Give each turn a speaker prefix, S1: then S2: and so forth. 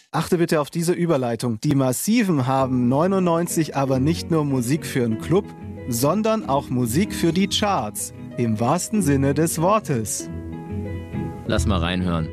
S1: Achte bitte auf diese Überleitung. Die Massiven haben 99 aber nicht nur Musik für einen Club, sondern auch Musik für die Charts. Im wahrsten Sinne des Wortes.
S2: Lass mal reinhören.